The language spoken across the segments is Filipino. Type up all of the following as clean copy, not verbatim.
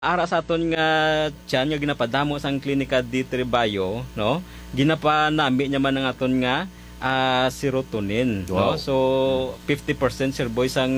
Ara sa aton nga tiyan nga ginapadamo sang klinika D3 Bio, no? Ginapanami niya man ang aton nga serotonin, Wow. no? So 50% sir boy sang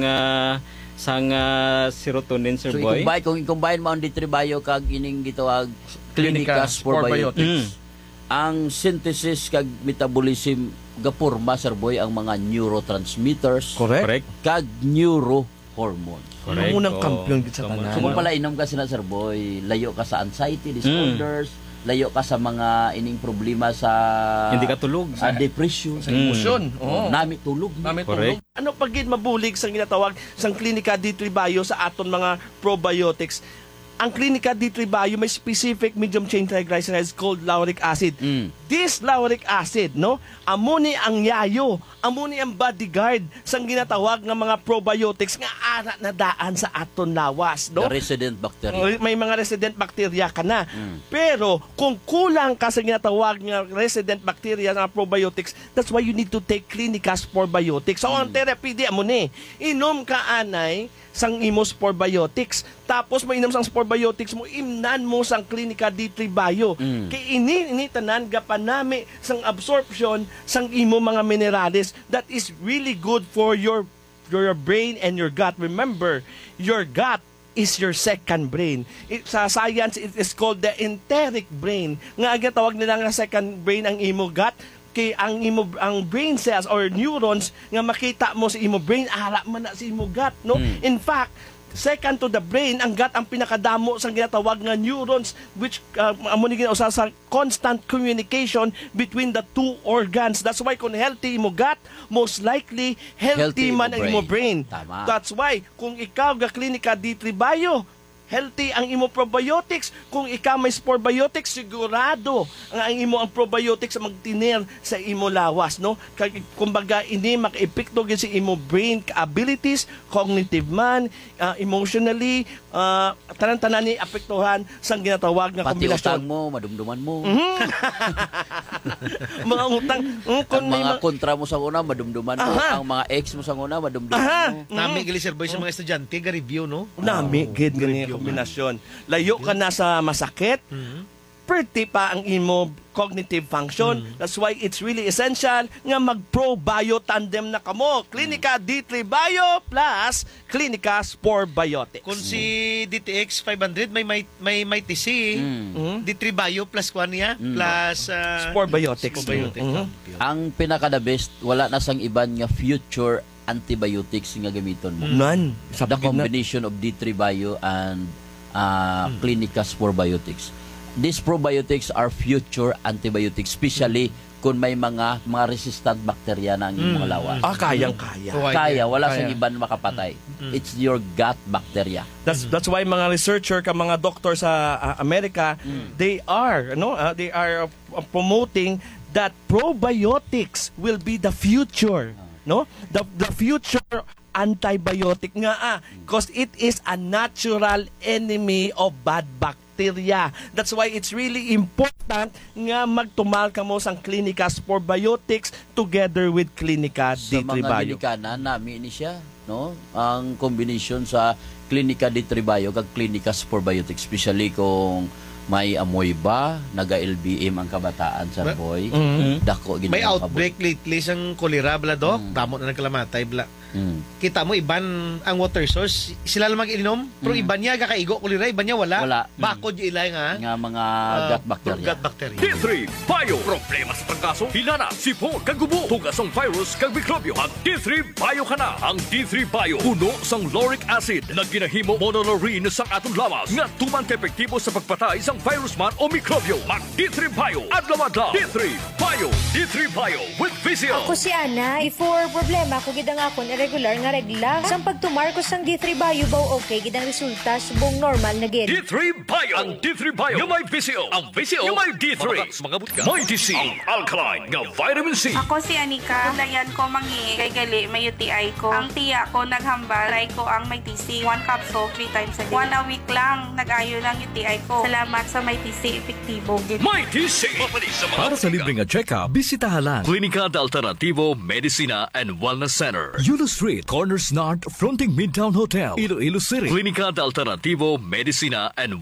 serotonin sir So boy. kung i-combine mo ang D3 Bio kag ining gitawag Clinica Clinicas for Biotics. ang synthesis kag metabolism gapurma sir boy ang mga neurotransmitters Correct. kag neurohormones. Correct. Ang unang Oo. kampiyon gid sa So, tanan. So kung pala inom ka sila sir boy, layo ka sa anxiety disorders, layo ka sa mga ining problema sa Hindi ka tulog. depression, Sa emosyon. Oo. nami tulog. Namin Correct. tulog. Ano pagid mabulig sang ginatawag sang Clinica D3 Bio sa aton mga probiotics? Ang Clinica D3 Bio may specific medium chain triglycerides called lauric acid. This lauric acid, no, amo ni ang yayo, amo ni ang bodyguard sang ginatawag nga mga probiotics nga ara na daan sa aton lawas, no? The resident bacteria. May mga resident bacteria ka na. Pero kung kulang ka sa ginatawag nga resident bacteria na probiotics, that's why you need to take Clinicas Probiotics. So ang therapy di amo ni. Inom ka anay sang imos probiotics. Tapos mainom sang probiotics mo, imnan mo sang Clinica D3 Bio. Kay ini tanan gapanami sang absorption sang imo mga minerales that is really good for your brain and your gut. Remember, your gut is your second brain. Sa science, it is called the enteric brain. Nga tawag nila nga second brain ang imo gut, kay ang brain cells or neurons nga makita mo sa imo brain, ara man na sa imo gut, no? In fact, second to the brain, ang gut ang pinakadamo sa ginatawag nga neurons, which amo ni ginausab sa constant communication between the two organs. That's why kung healthy imo gut, most likely healthy man ang imo brain. Tama. That's why kung ikaw ga Clinica D3 Bio, healthy ang imo probiotics. Kung ikaw may sporebiotics, sigurado ang imo ang probiotics magtinir sa imo lawas, no? Kumbaga ini makaepekto gid sa imo brain abilities, cognitive man, emotionally, tanan-tanan ni apektuhan sa ginatawag nga Pati kombinasyon. utang mo, madumduman mo. Mga utang, kung Ang may mga kontra mo sa una, madumduman mo. Aha. Ang mga ex mo sa una, madumduman mo. Nami gali sir boy sa mga estudyante ga review no. nami gid gani kombinasyon. Layo ka na sa masakit. Pretty pa ang imo cognitive function. That's why it's really essential nga mag-pro-bio tandem na kamo. Clinica D3 Bio plus Clinicas Probiotics. Kung si DTX 500 may TC, D3 Bio plus kuan niya plus Probiotics. Probiotics. Ang pinaka-the best, wala na sang iban nga future antibiotics nga gamiton mo. Nan. Sa The combination of D3 Bio and Clinicas Probiotics. These probiotics are future antibiotics, especially kung may mga resistant bacteria na ang imong lawas. kayang-kaya. Kaya, wala sang iban makapatay. It's your gut bacteria. That's why mga researcher ka mga doktor sa Amerika, they are promoting that probiotics will be the future, no? The future antibiotic nga because it is a natural enemy of bad bacteria. That's why it's really important nga magtumal ka mo sang Clinicas Probiotics together with Clinica Sa D3 mga Bio. ginikana, nami ni siya, no? Ang combination sa Clinica D3 Bio kag Clinicas Probiotics, especially kung may amoy ba, naga-LBM ang kabataan sa boy, dako gid May ang outbreak lately sang cholera bla dok, damo na nagkalamatay bla. Kita mo iban ang water source, sila lang mag-ilinom, pero iban niya kakaigo cholera, iban niya wala. Wala. Bakod yung ilay nga. nga mga gut bacteria. Gut bacteria. D3 Bio. Problema sa trangkaso, hinana, sipon, kagubo, tugasong virus, kag mikrobyo. Ang D3 Bio ka na. Ang D3 Bio, puno sang lauric acid na ginahimo monolaurin sang atong lawas nga tuman ka epektibo sa pagpatay sang virus man o mikrobyo. Mag D3 Bio, adlaw-adlaw. D3 Bio. D3 Bio with Vizio. Ako si Ana, before problema ko gidang akon irregular nga regla. Sang pagtumar ko sang D3 Bio baw okay gidang resulta subong normal na gid. D3 Bio. Ang D3 Bio yung may Vizio. Ang Vizio yung may D3. Mga butka. May DC. Ang alkaline nga vitamin C. Ako si Anika. Dayan ko mangi kay gali may UTI ko. Ang tiya ko naghambal. Try ko ang may TC. 1 capsule 3 times a day. 1 a week lang nag-ayo ng UTI ko. Salamat sa may TC. Epektibo. May DC. Para sa libreng check-up, bisitahan lang Clínica de Alternativo Medicina and Wellness Center. Yulo Street, Corners North, fronting Midtown Hotel, Iloilo City. Klinika de Alternativo, Medicina and